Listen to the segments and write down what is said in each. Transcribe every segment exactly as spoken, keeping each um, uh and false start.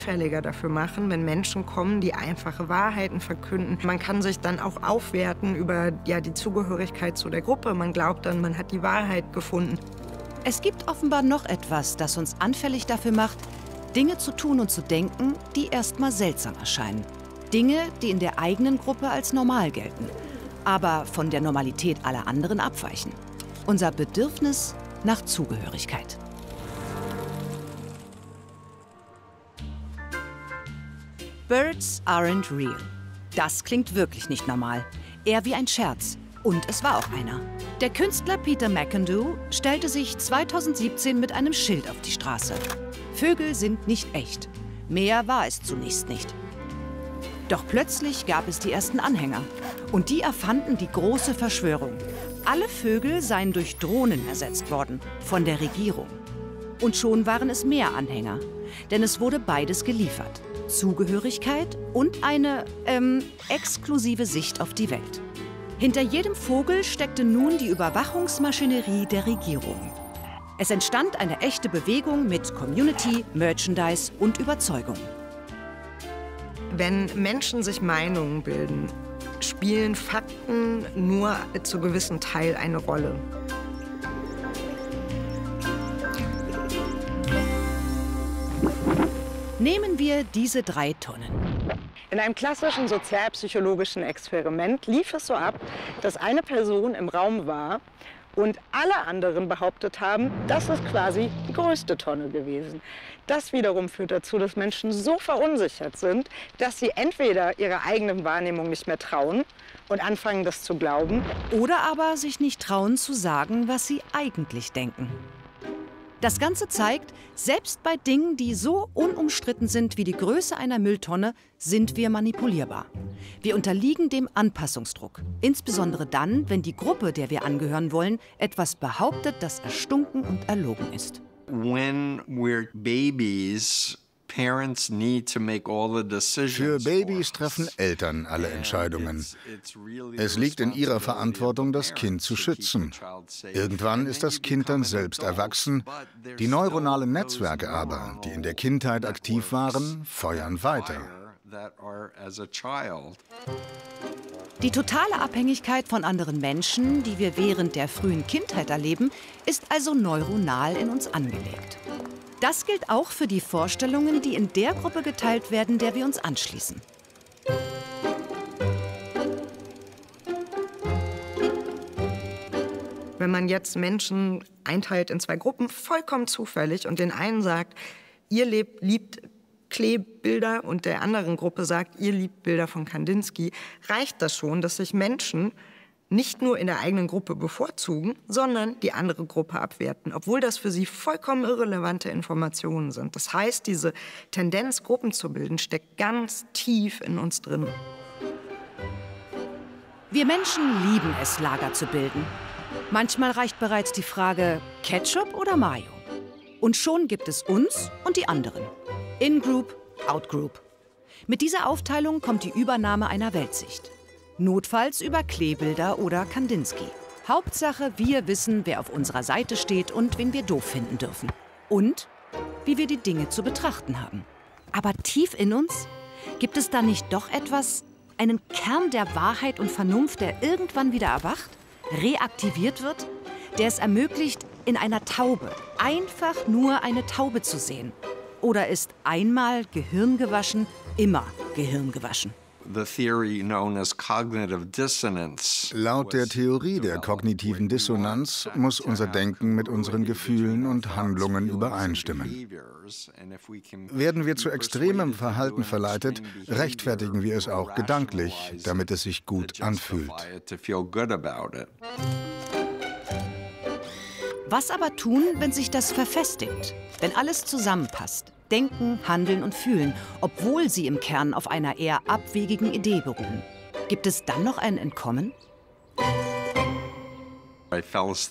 anfälliger dafür machen, wenn Menschen kommen, die einfache Wahrheiten verkünden. Man kann sich dann auch aufwerten über ja, die Zugehörigkeit zu der Gruppe. Man glaubt dann, man hat die Wahrheit gefunden. Es gibt offenbar noch etwas, das uns anfällig dafür macht, Dinge zu tun und zu denken, die erstmal seltsam erscheinen. Dinge, die in der eigenen Gruppe als normal gelten, aber von der Normalität aller anderen abweichen. Unser Bedürfnis nach Zugehörigkeit. Birds aren't real. Das klingt wirklich nicht normal. Eher wie ein Scherz. Und es war auch einer. Der Künstler Peter McIndoe stellte sich zweitausendsiebzehn mit einem Schild auf die Straße. Vögel sind nicht echt. Mehr war es zunächst nicht. Doch plötzlich gab es die ersten Anhänger. Und die erfanden die große Verschwörung. Alle Vögel seien durch Drohnen ersetzt worden, von der Regierung. Und schon waren es mehr Anhänger, denn es wurde beides geliefert. Zugehörigkeit und eine, ähm, exklusive Sicht auf die Welt. Hinter jedem Vogel steckte nun die Überwachungsmaschinerie der Regierung. Es entstand eine echte Bewegung mit Community, Merchandise und Überzeugung. Wenn Menschen sich Meinungen bilden, spielen Fakten nur zu gewissen Teil eine Rolle. Nehmen wir diese drei Tonnen. In einem klassischen sozialpsychologischen Experiment lief es so ab, dass eine Person im Raum war und alle anderen behauptet haben, das ist quasi die größte Tonne gewesen. Das wiederum führt dazu, dass Menschen so verunsichert sind, dass sie entweder ihrer eigenen Wahrnehmung nicht mehr trauen und anfangen, das zu glauben. Oder aber sich nicht trauen zu sagen, was sie eigentlich denken. Das Ganze zeigt, selbst bei Dingen, die so unumstritten sind wie die Größe einer Mülltonne, sind wir manipulierbar. Wir unterliegen dem Anpassungsdruck. Insbesondere dann, wenn die Gruppe, der wir angehören wollen, etwas behauptet, das erstunken und erlogen ist. When we're babies, parents need to make all the decisions. Für Babys treffen Eltern alle Entscheidungen. Es liegt in ihrer Verantwortung, das Kind zu schützen. Irgendwann ist das Kind dann selbst erwachsen. Die neuronalen Netzwerke aber, die in der Kindheit aktiv waren, feuern weiter. Die totale Abhängigkeit von anderen Menschen, die wir während der frühen Kindheit erleben, ist also neuronal in uns angelegt. Das gilt auch für die Vorstellungen, die in der Gruppe geteilt werden, der wir uns anschließen. Wenn man jetzt Menschen einteilt in zwei Gruppen, vollkommen zufällig, und den einen sagt, ihr lebt, liebt Kleebilder, und der anderen Gruppe sagt, ihr liebt Bilder von Kandinsky, reicht das schon, dass sich Menschen nicht nur in der eigenen Gruppe bevorzugen, sondern die andere Gruppe abwerten, obwohl das für sie vollkommen irrelevante Informationen sind. Das heißt, diese Tendenz, Gruppen zu bilden, steckt ganz tief in uns drin. Wir Menschen lieben es, Lager zu bilden. Manchmal reicht bereits die Frage, Ketchup oder Mayo? Und schon gibt es uns und die anderen. In-Group, Out-Group. Mit dieser Aufteilung kommt die Übernahme einer Weltsicht. Notfalls über Kleebilder oder Kandinsky. Hauptsache, wir wissen, wer auf unserer Seite steht und wen wir doof finden dürfen. Und wie wir die Dinge zu betrachten haben. Aber tief in uns gibt es da nicht doch etwas, einen Kern der Wahrheit und Vernunft, der irgendwann wieder erwacht, reaktiviert wird, der es ermöglicht, in einer Taube einfach nur eine Taube zu sehen? Oder ist einmal Gehirn gewaschen, immer Gehirn gewaschen? Laut der Theorie der kognitiven Dissonanz muss unser Denken mit unseren Gefühlen und Handlungen übereinstimmen. Werden wir zu extremem Verhalten verleitet, rechtfertigen wir es auch gedanklich, damit es sich gut anfühlt. Was aber tun, wenn sich das verfestigt? Wenn alles zusammenpasst? Denken, handeln und fühlen, obwohl sie im Kern auf einer eher abwegigen Idee beruhen. Gibt es dann noch ein Entkommen? Ich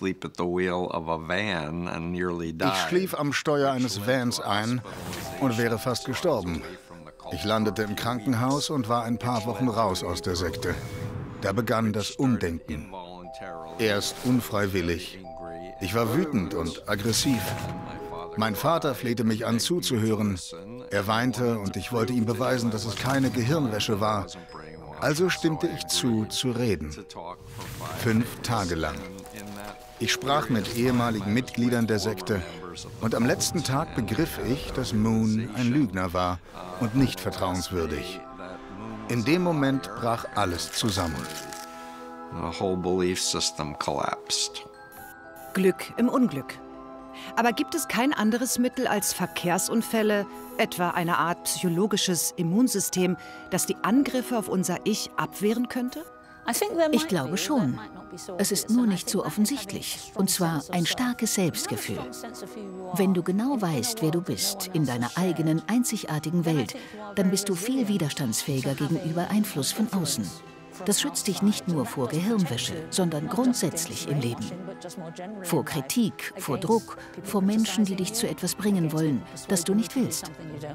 schlief am Steuer eines Vans ein und wäre fast gestorben. Ich landete im Krankenhaus und war ein paar Wochen raus aus der Sekte. Da begann das Umdenken. Erst unfreiwillig. Ich war wütend und aggressiv. Mein Vater flehte mich an, zuzuhören. Er weinte und ich wollte ihm beweisen, dass es keine Gehirnwäsche war. Also stimmte ich zu, zu reden. Fünf Tage lang. Ich sprach mit ehemaligen Mitgliedern der Sekte und am letzten Tag begriff ich, dass Moon ein Lügner war und nicht vertrauenswürdig. In dem Moment brach alles zusammen. The whole belief system collapsed. Glück im Unglück. Aber gibt es kein anderes Mittel als Verkehrsunfälle, etwa eine Art psychologisches Immunsystem, das die Angriffe auf unser Ich abwehren könnte? Ich glaube schon. Es ist nur nicht so offensichtlich. Und zwar ein starkes Selbstgefühl. Wenn du genau weißt, wer du bist, in deiner eigenen, einzigartigen Welt, dann bist du viel widerstandsfähiger gegenüber Einfluss von außen. Das schützt dich nicht nur vor Gehirnwäsche, sondern grundsätzlich im Leben. Vor Kritik, vor Druck, vor Menschen, die dich zu etwas bringen wollen, das du nicht willst.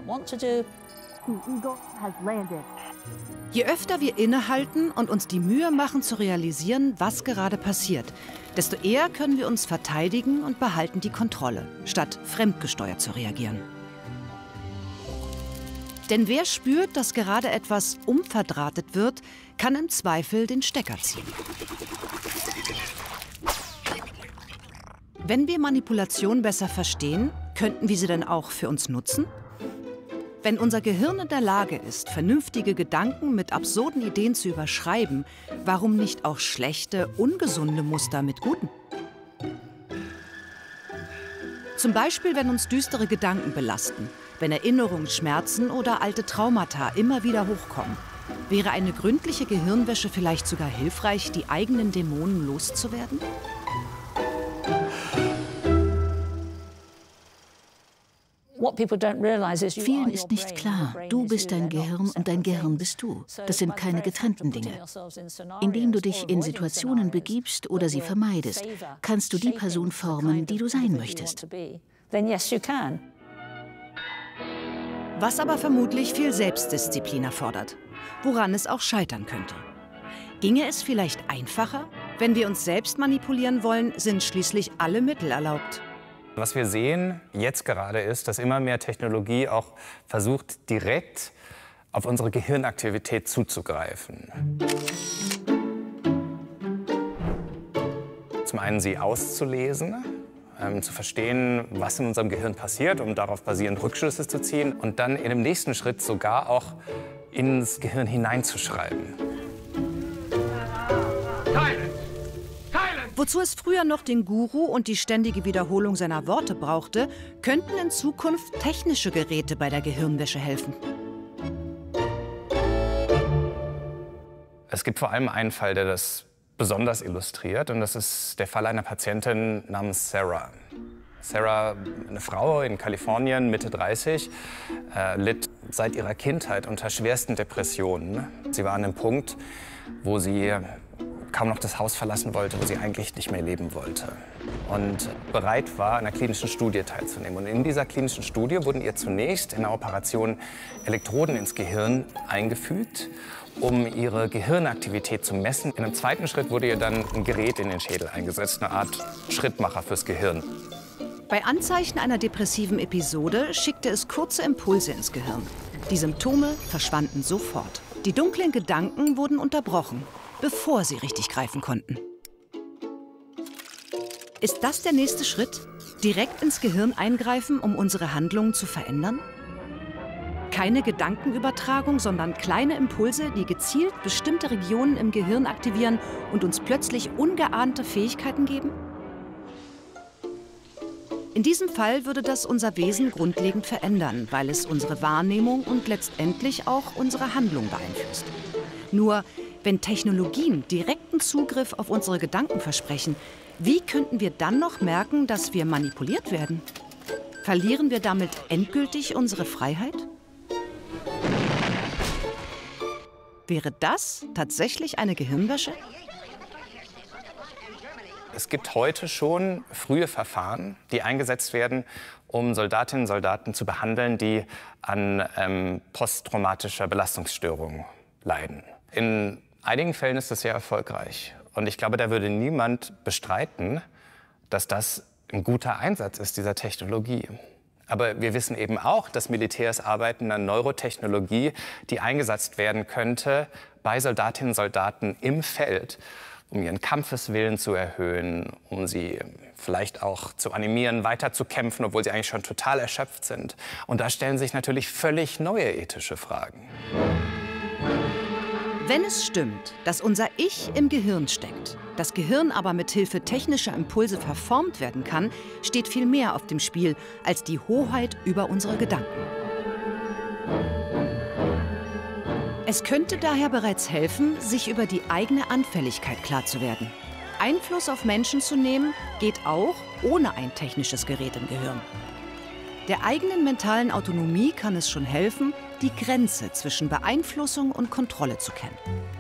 Je öfter wir innehalten und uns die Mühe machen zu realisieren, was gerade passiert, desto eher können wir uns verteidigen und behalten die Kontrolle, statt fremdgesteuert zu reagieren. Denn wer spürt, dass gerade etwas umverdrahtet wird, kann im Zweifel den Stecker ziehen. Wenn wir Manipulation besser verstehen, könnten wir sie dann auch für uns nutzen? Wenn unser Gehirn in der Lage ist, vernünftige Gedanken mit absurden Ideen zu überschreiben, warum nicht auch schlechte, ungesunde Muster mit guten? Zum Beispiel, wenn uns düstere Gedanken belasten, wenn Erinnerungen schmerzen oder alte Traumata immer wieder hochkommen. Wäre eine gründliche Gehirnwäsche vielleicht sogar hilfreich, die eigenen Dämonen loszuwerden? Vielen ist nicht klar, du bist dein Gehirn und dein Gehirn bist du. Das sind keine getrennten Dinge. Indem du dich in Situationen begibst oder sie vermeidest, kannst du die Person formen, die du sein möchtest. Was aber vermutlich viel Selbstdisziplin erfordert, woran es auch scheitern könnte. Ginge es vielleicht einfacher? Wenn wir uns selbst manipulieren wollen, sind schließlich alle Mittel erlaubt. Was wir sehen jetzt gerade ist, dass immer mehr Technologie auch versucht, direkt auf unsere Gehirnaktivität zuzugreifen. Zum einen sie auszulesen, ähm, zu verstehen, was in unserem Gehirn passiert, um darauf basierend Rückschlüsse zu ziehen und dann in dem nächsten Schritt sogar auch ins Gehirn hineinzuschreiben. Wozu es früher noch den Guru und die ständige Wiederholung seiner Worte brauchte, könnten in Zukunft technische Geräte bei der Gehirnwäsche helfen. Es gibt vor allem einen Fall, der das besonders illustriert, und das ist der Fall einer Patientin namens Sarah. Sarah, eine Frau in Kalifornien, Mitte dreißig, äh, litt seit ihrer Kindheit unter schwersten Depressionen. Sie war an einem Punkt, wo sie kaum noch das Haus verlassen wollte, wo sie eigentlich nicht mehr leben wollte. Und bereit war, an einer klinischen Studie teilzunehmen. Und in dieser klinischen Studie wurden ihr zunächst in der Operation Elektroden ins Gehirn eingefügt, um ihre Gehirnaktivität zu messen. In einem zweiten Schritt wurde ihr dann ein Gerät in den Schädel eingesetzt, eine Art Schrittmacher fürs Gehirn. Bei Anzeichen einer depressiven Episode schickte es kurze Impulse ins Gehirn. Die Symptome verschwanden sofort. Die dunklen Gedanken wurden unterbrochen, bevor sie richtig greifen konnten. Ist das der nächste Schritt? Direkt ins Gehirn eingreifen, um unsere Handlungen zu verändern? Keine Gedankenübertragung, sondern kleine Impulse, die gezielt bestimmte Regionen im Gehirn aktivieren und uns plötzlich ungeahnte Fähigkeiten geben? In diesem Fall würde das unser Wesen grundlegend verändern, weil es unsere Wahrnehmung und letztendlich auch unsere Handlung beeinflusst. Nur, wenn Technologien direkten Zugriff auf unsere Gedanken versprechen, wie könnten wir dann noch merken, dass wir manipuliert werden? Verlieren wir damit endgültig unsere Freiheit? Wäre das tatsächlich eine Gehirnwäsche? Es gibt heute schon frühe Verfahren, die eingesetzt werden, um Soldatinnen und Soldaten zu behandeln, die an ähm, posttraumatischer Belastungsstörung leiden. In einigen Fällen ist das sehr erfolgreich. Und ich glaube, da würde niemand bestreiten, dass das ein guter Einsatz ist, dieser Technologie. Aber wir wissen eben auch, dass Militärs arbeiten an Neurotechnologie, die eingesetzt werden könnte bei Soldatinnen und Soldaten im Feld, um ihren Kampfeswillen zu erhöhen, um sie vielleicht auch zu animieren, weiterzukämpfen, obwohl sie eigentlich schon total erschöpft sind. Und da stellen sich natürlich völlig neue ethische Fragen. Wenn es stimmt, dass unser Ich im Gehirn steckt, das Gehirn aber mit Hilfe technischer Impulse verformt werden kann, steht viel mehr auf dem Spiel als die Hoheit über unsere Gedanken. Es könnte daher bereits helfen, sich über die eigene Anfälligkeit klar zu werden. Einfluss auf Menschen zu nehmen, geht auch ohne ein technisches Gerät im Gehirn. Der eigenen mentalen Autonomie kann es schon helfen, die Grenze zwischen Beeinflussung und Kontrolle zu kennen.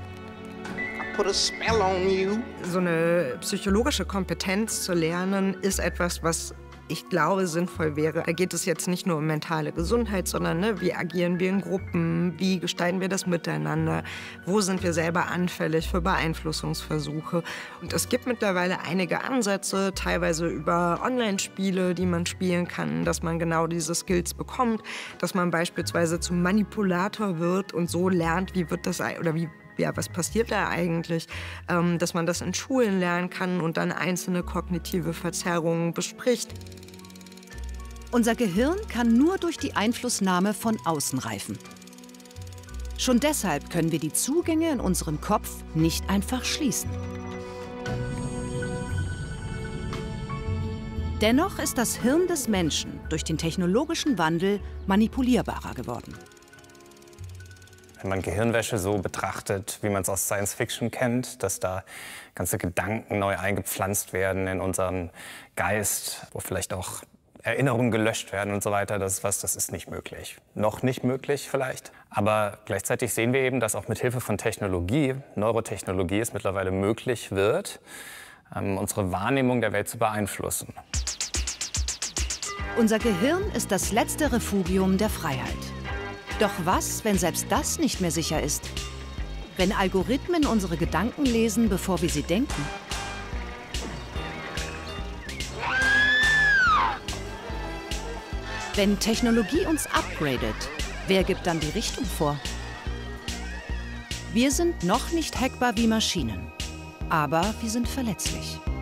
So eine psychologische Kompetenz zu lernen, ist etwas, was ich glaube, sinnvoll wäre. Da geht es jetzt nicht nur um mentale Gesundheit, sondern ne, wie agieren wir in Gruppen, wie gestalten wir das miteinander, wo sind wir selber anfällig für Beeinflussungsversuche. Und es gibt mittlerweile einige Ansätze, teilweise über Online-Spiele, die man spielen kann, dass man genau diese Skills bekommt, dass man beispielsweise zum Manipulator wird und so lernt, wie wird das oder wie Ja, was passiert da eigentlich, ähm, dass man das in Schulen lernen kann und dann einzelne kognitive Verzerrungen bespricht. Unser Gehirn kann nur durch die Einflussnahme von außen reifen. Schon deshalb können wir die Zugänge in unserem Kopf nicht einfach schließen. Dennoch ist das Hirn des Menschen durch den technologischen Wandel manipulierbarer geworden. Wenn man Gehirnwäsche so betrachtet, wie man es aus Science Fiction kennt, dass da ganze Gedanken neu eingepflanzt werden in unseren Geist, wo vielleicht auch Erinnerungen gelöscht werden und so weiter, das ist was, das ist nicht möglich. Noch nicht möglich vielleicht. Aber gleichzeitig sehen wir eben, dass auch mit Hilfe von Technologie, Neurotechnologie, es mittlerweile möglich wird, ähm, unsere Wahrnehmung der Welt zu beeinflussen. Unser Gehirn ist das letzte Refugium der Freiheit. Doch was, wenn selbst das nicht mehr sicher ist? Wenn Algorithmen unsere Gedanken lesen, bevor wir sie denken? Wenn Technologie uns upgradet, wer gibt dann die Richtung vor? Wir sind noch nicht hackbar wie Maschinen, aber wir sind verletzlich.